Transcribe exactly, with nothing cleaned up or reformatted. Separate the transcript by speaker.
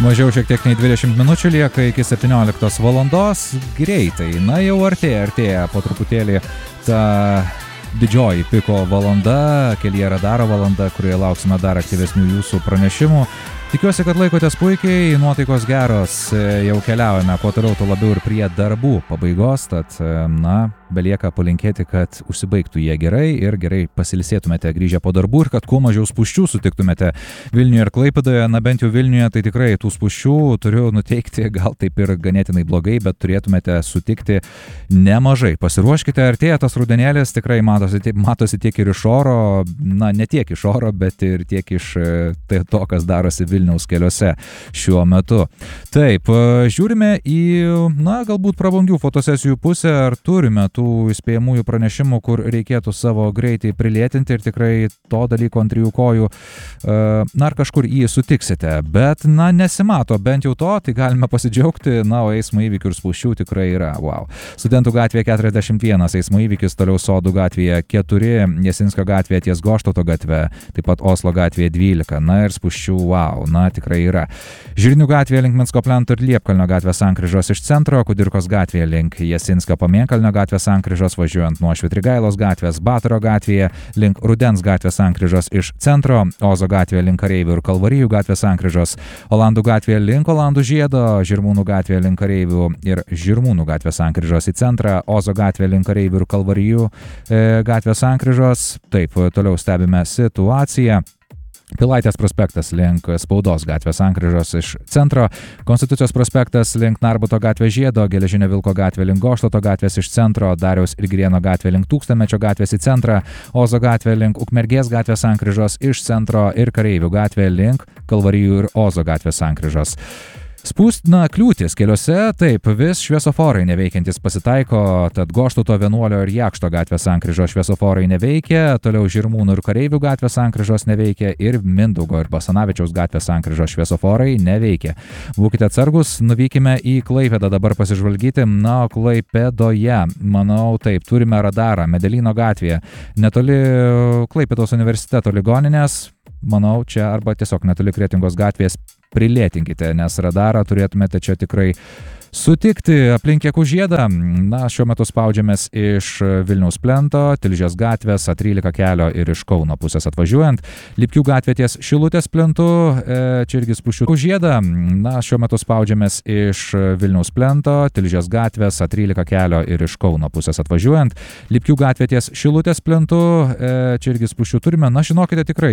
Speaker 1: Mažiau šiek tiek nei dvidešimt minučių lieka iki septynioliktos valandos. Greitai, na jau artėja, artėja po truputėlį ta didžioji piko valanda, kelyje radaro valanda, kurioje lauksime dar aktyvesnių jūsų pranešimų. Tikiuosi, kad laikotės puikiai, nuotaikos geros, jau keliaujame kuo toliau, tuo labiau ir prie darbų pabaigos, tad, na, belieka palinkėti, kad užsibaigtų jie gerai ir gerai pasilisėtumėte grįžę po darbų ir kad kuo mažiau spūsčių sutiktumėte Vilniuje ir Klaipėdoje. Na, bent jau Vilniuje tai tikrai tų spūsčių turiu nuteikti, gal taip ir ganėtinai blogai, bet turėtumėte sutikti nemažai. Pasiruoškite, artėja tas rudenėlis, tikrai matosi, matosi tiek ir iš oro, na, ne tiek iš oro, bet ir tiek iš tai, to, kas darosi Vilniaus keliuose šiuo metu. Taip, žiūrime į, na, galbūt prabangių fotosesijų pusę, ar turime tų įspėjamųjų pranešimų, kur reikėtų savo greitį prilėtinti ir tikrai to dalyko ant trijų kojų, na, ar kažkur jį sutiksite, bet, na, nesimato bent jau to, tai galime pasidžiaugti, na, o eismo įvykių ir spūsčių tikrai yra, wow. Studentų gatvėje keturiasdešimt vienas eismo įvykis, toliau Sodų gatvėje keturi, Jasinskio gatvėje ties Goštauto gatve, taip pat Oslo gatvėje dvylika, na ir spūsčių, wow, na, tikrai yra. Žirnių gatvėje link Minsko plento ir Liepkalnio gatvės sankryžos iš centro, Kudirkos gatvėje link Jasinskio Pamėnkalnio gatvės sankryžos važiuojant nuo Švitrigailos gatvės, Batoro gatvėje link Rudens gatvės sankryžos iš centro, Ozo gatvėje link Kareivių ir Kalvarijų gatvės sankryžos, Olandų gatvėje link Olandų žiedo, Žirmūnų gatvėje link Kareivių ir Žirmūnų gatvės sankryžos į centrą, Ozo gatvėje link Kareivių ir Kalvarijų e, gatvės sankryžos. Taip, toliau stebime situaciją. Pilaitės prospektas link Spaudos gatvės sankryžos iš centro, Konstitucijos prospektas link Narbuto gatvės žiedo, Geležinio Vilko gatvė link Goštauto gatvės iš centro, Dariaus ir Girėno gatvė link Tūkstantmečio gatvės į centrą, Ozo gatvė link Ukmergės gatvės sankryžos iš centro ir Kareivių gatvė link Kalvarijų ir Ozo gatvės sankryžos. Spūst, na, kliūtis keliuose, taip, vis šviesoforai neveikiantis pasitaiko, tad Goštauto, Vienuolio ir Jakšto gatvės sankryžos šviesoforai neveikia, toliau Žirmūnų ir Kareivių gatvės sankryžos neveikia ir Mindaugo ir Basanavičiaus gatvės sankryžos šviesoforai neveikia. Būkite atsargus, nuvykime į Klaipėdą dabar pasižvalgyti, na, Klaipėdoje, manau, taip, turime radarą Medelyno gatvėje, netoli Klaipėdos universiteto ligoninės, manau, čia arba tiesiog netoli Kretingos gatvės prilėtinkite, nes radarą turėtumėte čia tikrai sutikti. Aplink Kužiedą, na, šiuo metu spaudžiamės iš Vilniaus plento, Tilžės gatvės, A trylika kelio ir iš Kauno pusės atvažiuojant. Lipkių gatvė ties Šilutės plentu, e, čia irgi spūsčių. Kužiedą, na, šiuo metu spaudžiamės iš Vilniaus plento, Tilžės gatvės, A trylika kelio ir iš Kauno pusės atvažiuojant. Lipkių gatvė ties Šilutės plentu, e, čia irgi spūsčių turime. Na, žinokite, tikrai